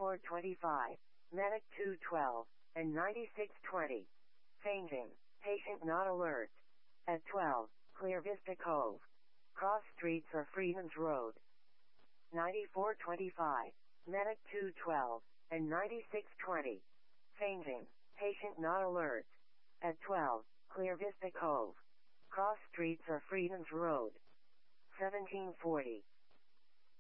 9425, Medic 212, and 9620. Fainting. Patient not alert. At 12, Clear Vista Cove. Cross streets or Freedoms Road. 9425, Medic 212, and 9620. Fainting. Patient not alert. At 12, Clear Vista Cove. Cross streets or Freedoms Road. 1740,